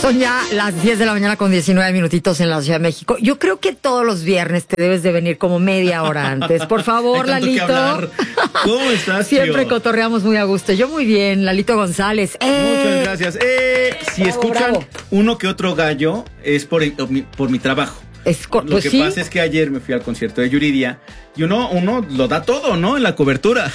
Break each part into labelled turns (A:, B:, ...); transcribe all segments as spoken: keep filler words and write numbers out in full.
A: Son ya las diez de la mañana con diecinueve minutitos en la Ciudad de México. Yo creo que todos los viernes te debes de venir como media hora antes. Por favor, Lalito.
B: ¿Cómo estás,
A: Siempre
B: tío?
A: Cotorreamos muy a gusto. Yo muy bien, Lalito González. ¡Eh!
B: Muchas gracias. Eh, si
A: Bravo,
B: escuchan
A: bravo.
B: uno que otro gallo, es por, por mi trabajo.
A: Es co-
B: Lo
A: pues
B: que
A: sí.
B: pasa es que ayer me fui al concierto de Yuridia y uno, uno lo da todo, ¿no? En la cobertura.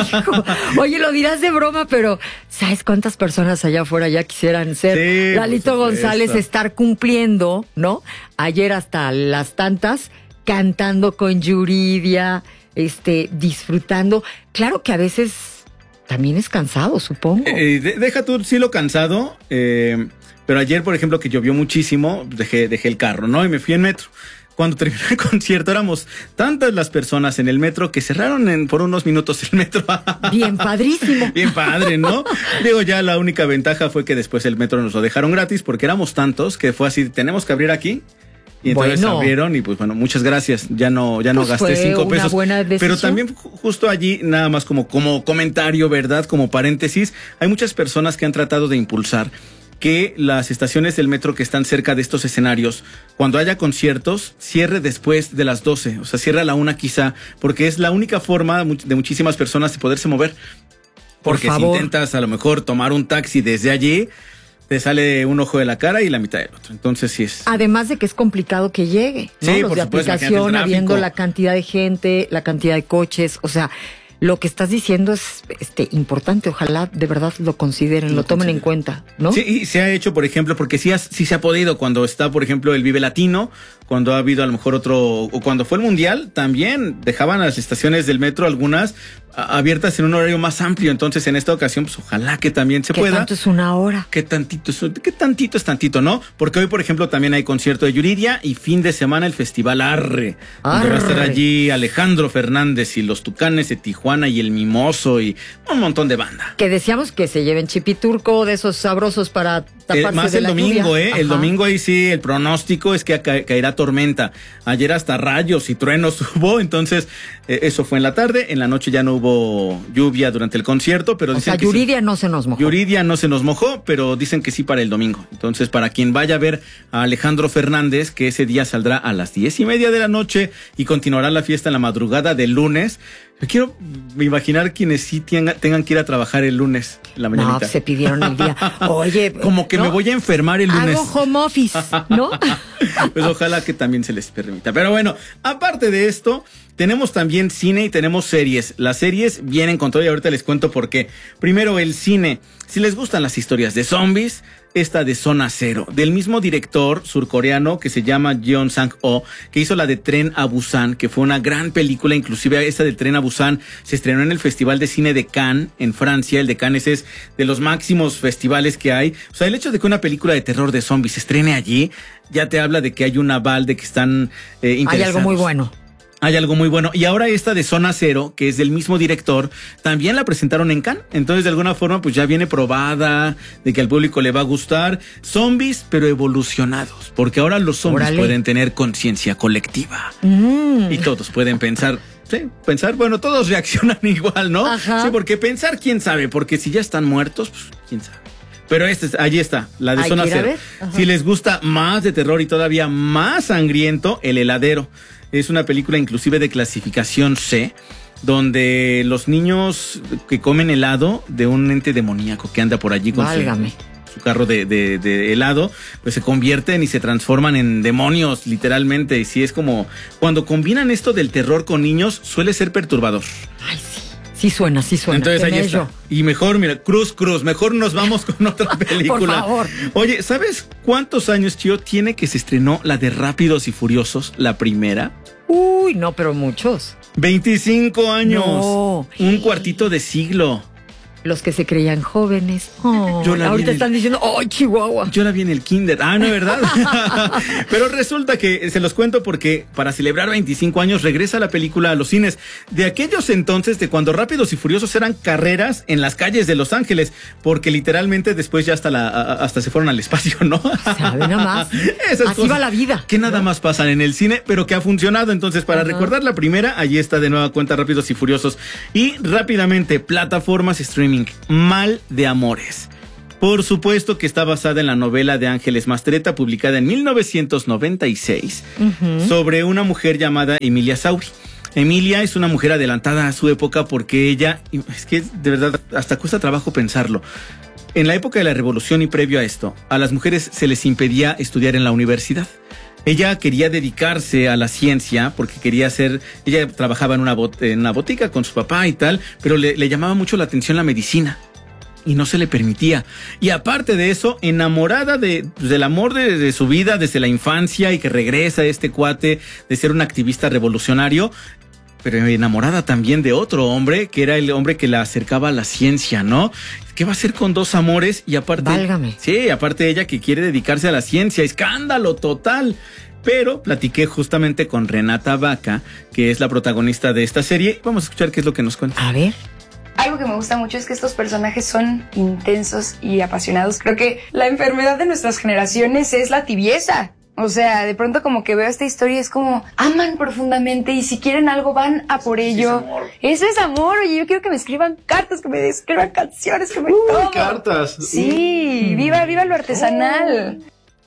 A: Oye, lo dirás de broma, pero ¿sabes cuántas personas allá afuera ya quisieran ser
B: Sí,
A: Lalito
B: por supuesto.
A: González, estar cumpliendo, ¿no? Ayer hasta las tantas, cantando con Yuridia, este, disfrutando. Claro que a veces también es cansado, supongo.
B: Eh, de- deja tú sí lo cansado, eh, pero ayer, por ejemplo, que llovió muchísimo, dejé, dejé el carro, ¿no? Y me fui en metro. Cuando terminó el concierto, éramos tantas las personas en el metro que cerraron en, por unos minutos el metro.
A: Bien padrísimo.
B: Bien padre, ¿no? Digo, ya la única ventaja fue que después el metro nos lo dejaron gratis porque éramos tantos que fue así, tenemos que abrir aquí. Y entonces
A: Bueno.
B: abrieron y pues bueno, muchas gracias. Ya no, ya no
A: Pues
B: gasté
A: fue
B: cinco
A: una
B: pesos.
A: buena decisión.
B: Pero también ju- justo allí, nada más como, como comentario, ¿verdad? Como paréntesis, hay muchas personas que han tratado de impulsar que las estaciones del metro que están cerca de estos escenarios, cuando haya conciertos, cierre después de las doce, o sea, cierre a la una quizá, porque es la única forma much- de muchísimas personas de poderse mover.
A: Por
B: Porque si
A: favor.
B: intentas a lo mejor tomar un taxi desde allí, te sale un ojo de la cara y la mitad del otro. Entonces sí es...
A: Además de que es complicado que llegue, ¿no?
B: Sí,
A: Los
B: por
A: de
B: supuesto, imagínate
A: aplicación,
B: el
A: habiendo
B: tráfico.
A: la cantidad de gente, la cantidad de coches, o sea, lo que estás diciendo es este importante. Ojalá de verdad lo consideren, lo,
B: Lo
A: tomen en
B: consideren.
A: cuenta, ¿no?
B: Sí, y se ha hecho, por ejemplo, porque sí, has- sí se ha podido cuando está, por ejemplo, el Vive Latino, cuando ha habido a lo mejor otro, o cuando fue el Mundial, también dejaban a las estaciones del metro algunas a- abiertas en un horario más amplio. Entonces, en esta ocasión, pues ojalá que también se
A: ¿Qué
B: pueda.
A: tanto es una hora?
B: ¿Qué tantito es, qué tantito es tantito, no? Porque hoy, por ejemplo, también hay concierto de Yuridia y fin de semana el Festival Arre. Donde va a estar
A: Arre.
B: allí Alejandro Fernández y los Tucanes de Tijuana y el Mimoso y un montón de banda.
A: Que decíamos que se lleven chipiturco de esos sabrosos para
B: Eh,
A: taparse
B: más
A: de
B: el
A: la
B: domingo,
A: lluvia.
B: ¿eh? El
A: Ajá.
B: domingo ahí sí, el pronóstico es que ca- caerá tormenta. Ayer hasta rayos y truenos hubo, entonces eh, eso fue en la tarde. En la noche ya no hubo lluvia durante el concierto, pero
A: O
B: dicen
A: sea,
B: que sí.
A: Yuridia no se nos mojó.
B: Yuridia no se nos mojó, pero dicen que sí para el domingo. Entonces, para quien vaya a ver a Alejandro Fernández, que ese día saldrá a las diez y media de la noche y continuará la fiesta en la madrugada del lunes. Yo quiero imaginar quienes sí tengan, tengan que ir a trabajar el lunes en la
A: No,
B: mañanita.
A: pues se pidieron el día. Oye,
B: Como que
A: ¿no?
B: me voy a enfermar el lunes.
A: Hago home office, ¿no?
B: Pues ojalá que también se les permita. Pero bueno, aparte de esto, tenemos también cine y tenemos series. Las series vienen con todo y ahorita les cuento por qué. Primero, el cine. Si les gustan las historias de zombies, esta de Zona Cero, del mismo director surcoreano que se llama Jeon Sang-ho, que hizo la de Tren a Busan, que fue una gran película. Inclusive esta de Tren a Busan se estrenó en el Festival de Cine de Cannes, en Francia. El de Cannes es de los máximos festivales que hay. O sea, el hecho de que una película de terror de zombies se estrene allí, ya te habla de que hay un aval, de que están eh, interesados.
A: Hay algo muy bueno.
B: Hay algo muy bueno. Y ahora esta de Zona Cero, que es del mismo director, también la presentaron en Cannes. Entonces, de alguna forma, pues ya viene probada, de que al público le va a gustar. Zombies, pero evolucionados. Porque ahora los zombies
A: Órale.
B: pueden tener conciencia colectiva.
A: Mm.
B: Y todos pueden pensar... Sí, pensar, bueno, todos reaccionan igual, ¿no?
A: Ajá.
B: Sí, porque pensar, quién sabe, porque si ya están muertos, pues quién sabe. Pero este, allí está, la de
A: Hay
B: Zona
A: que ir a
B: Cero.
A: ver. Ajá.
B: Si les gusta más de terror y todavía más sangriento, El Heladero. Es una película inclusive de clasificación C, donde los niños que comen helado de un ente demoníaco que anda por allí con su,
A: Válgame.
B: su carro de, de, de helado, pues se convierten y se transforman en demonios, literalmente. Y sí, es como, cuando combinan esto del terror con niños, suele ser perturbador.
A: Ay, sí. Sí suena, sí suena.
B: Entonces
A: Qué
B: ahí
A: bello.
B: está. Y mejor, mira, Cruz, Cruz, mejor nos vamos con otra película.
A: Por favor.
B: Oye, ¿sabes cuántos años, Chio, tiene que se estrenó la de Rápidos y Furiosos, la primera?
A: Uy, no, pero muchos.
B: veinticinco años.
A: No.
B: Un cuartito de siglo.
A: Los que se creían jóvenes. Oh,
B: Yo la vi
A: ahorita
B: en el-
A: están diciendo, ¡ay, Chihuahua!
B: Yo la vi en el kinder. Ah, no, ¿verdad? Pero resulta que se los cuento porque para celebrar veinticinco años regresa la película a los cines. De aquellos entonces, de cuando Rápidos y Furiosos eran carreras en las calles de Los Ángeles, porque literalmente después ya hasta la a- hasta se fueron al espacio, ¿no?
A: Sabe nada más.
B: Esas
A: Así
B: cosas
A: va la vida.
B: que nada más pasan en el cine, pero que ha funcionado. Entonces, para
A: Ajá.
B: recordar la primera, allí está de nueva cuenta Rápidos y Furiosos. Y rápidamente, plataformas streaming. Mal de Amores. Por supuesto que está basada en la novela de Ángeles Mastretta, publicada en mil novecientos noventa y seis, uh-huh. sobre una mujer llamada Emilia Sauri. Emilia es una mujer adelantada a su época porque ella, es que de verdad hasta cuesta trabajo pensarlo. En la época de la Revolución y previo a esto, a las mujeres se les impedía estudiar en la universidad. Ella quería dedicarse a la ciencia porque quería ser, ella trabajaba en una, bot, en una botica con su papá y tal, pero le, le llamaba mucho la atención la medicina. Y no se le permitía. Y aparte de eso, enamorada de, pues, del amor de, de su vida desde la infancia y que regresa este cuate de ser un activista revolucionario, pero enamorada también de otro hombre, que era el hombre que la acercaba a la ciencia, ¿no? ¿Qué va a hacer con dos amores? Y aparte...
A: Válgame.
B: Sí, aparte ella que quiere dedicarse a la ciencia. ¡Escándalo total! Pero platiqué justamente con Renata Vaca, que es la protagonista de esta serie. Vamos a escuchar qué es lo que nos cuenta.
A: A ver.
C: Algo que me gusta mucho es que estos personajes son intensos y apasionados. Creo que la enfermedad de nuestras generaciones es la tibieza. O sea, de pronto como que veo esta historia y es como aman profundamente y si quieren algo van a por ello. Eso es amor. Oye, yo quiero que me escriban cartas, que me escriban canciones, que me...
D: Uy,
C: todo.
D: cartas.
C: Sí, viva, viva lo artesanal.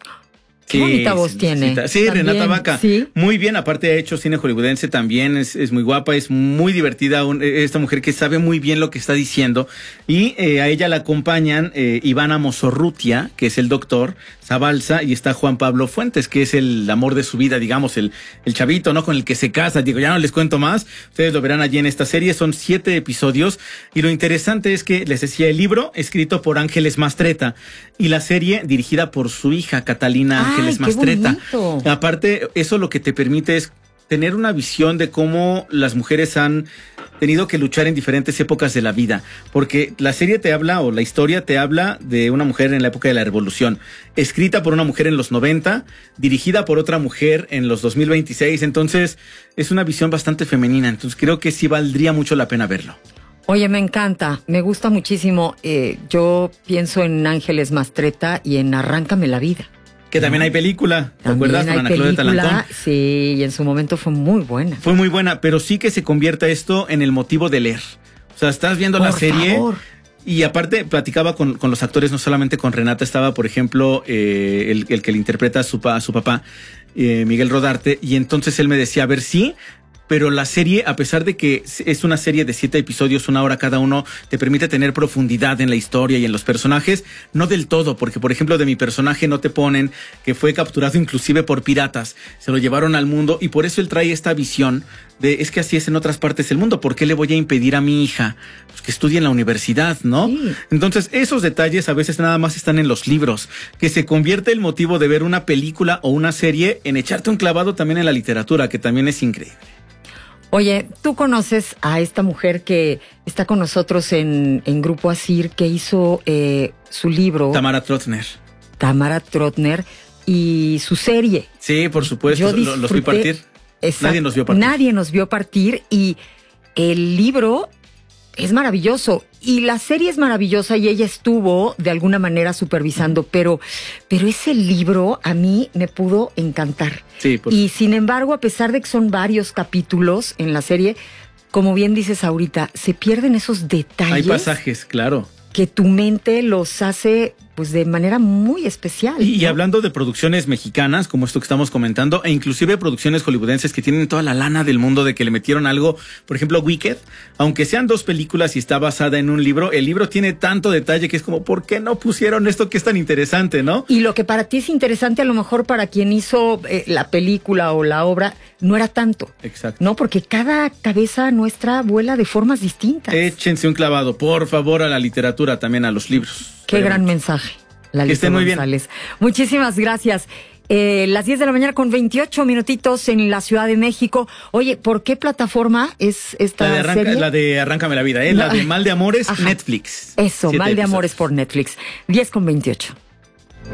A: Qué sí, bonita voz tiene.
B: Sí, también, Renata Vaca. ¿Sí? Muy bien, aparte ha hecho cine hollywoodense también, es, es muy guapa, es muy divertida, un, esta mujer que sabe muy bien lo que está diciendo. Y eh, a ella la acompañan eh, Ivana Mozorrutia, que es el doctor, Zabalza, y está Juan Pablo Fuentes, que es el amor de su vida, digamos, el, el chavito, ¿no? Con el que se casa. Digo, ya no les cuento más, ustedes lo verán allí en esta serie, son siete episodios. Y lo interesante es que, les decía, el libro escrito por Ángeles Mastretta y la serie dirigida por su hija, Catalina Ángeles.
A: Ay,
B: Mastretta. Aparte, eso lo que te permite es tener una visión de cómo las mujeres han tenido que luchar en diferentes épocas de la vida, porque la serie te habla, o la historia te habla de una mujer en la época de la Revolución, escrita por una mujer en los noventa, dirigida por otra mujer en los dos mil veintiséis, entonces es una visión bastante femenina, entonces creo que sí valdría mucho la pena verlo.
A: Oye, me encanta, me gusta muchísimo, eh, yo pienso en Ángeles Mastretta y en Arráncame la vida.
B: Que también hay película, ¿te acuerdas? Con Ana Claudia Talancón.
A: Sí, y en su momento fue muy buena.
B: Fue muy buena, pero sí que se convierta esto en el motivo de leer. O sea, estás viendo
A: por
B: la serie
A: favor.
B: Y aparte platicaba con, con los actores, no solamente con Renata, estaba, por ejemplo, eh, el, el que le interpreta a su, a su papá, eh, Miguel Rodarte, y entonces él me decía, a ver, sí, pero la serie, a pesar de que es una serie de siete episodios, una hora cada uno, te permite tener profundidad en la historia y en los personajes, no del todo, porque por ejemplo de mi personaje no te ponen que fue capturado inclusive por piratas, se lo llevaron al mundo y por eso él trae esta visión de, es que así es en otras partes del mundo, ¿por qué le voy a impedir a mi hija pues, que estudie en la universidad, no? Sí. Entonces esos detalles a veces nada más están en los libros, que se convierte el motivo de ver una película o una serie en echarte un clavado también en la literatura, que también es increíble.
A: Oye, ¿tú conoces a esta mujer que está con nosotros en, en Grupo Asir, que hizo eh, su libro?
B: Tamara Trotner.
A: Tamara Trotner y su serie.
B: Sí, por supuesto, Yo los vi partir.
A: Exacto,
B: nadie nos vio partir.
A: Nadie nos vio partir y el libro es maravilloso y la serie es maravillosa y ella estuvo de alguna manera supervisando, pero, pero ese libro a mí me pudo encantar.
B: Sí, por...
A: Y sin embargo, a pesar de que son varios capítulos en la serie, como bien dices ahorita, se pierden esos detalles.
B: Hay pasajes, claro.
A: Que tu mente los hace pues de manera muy especial.
B: Y,
A: ¿no?
B: y hablando de producciones mexicanas, como esto que estamos comentando, e inclusive producciones hollywoodenses que tienen toda la lana del mundo de que le metieron algo, por ejemplo, Wicked, aunque sean dos películas y está basada en un libro, el libro tiene tanto detalle que es como, ¿por qué no pusieron esto que es tan interesante, no?
A: Y lo que para ti es interesante, a lo mejor para quien hizo eh, la película o la obra, no era tanto.
B: Exacto.
A: No, porque cada cabeza nuestra vuela de formas distintas.
B: Échense un clavado, por favor, a la literatura, también a los libros.
A: Qué Pero gran mucho. mensaje. Que estén muy González. Bien. Muchísimas gracias. Eh, las diez de la mañana con veintiocho minutitos en la Ciudad de México. Oye, ¿por qué plataforma es esta
B: la de arranca,
A: serie?
B: La de Arráncame la vida, ¿eh? La de Mal de Amores, Ajá. Netflix.
A: Eso, Siete Mal de episodios. Amores por Netflix. diez con veintiocho.